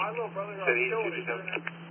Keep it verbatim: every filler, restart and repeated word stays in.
my little brother got City killed. two two seven.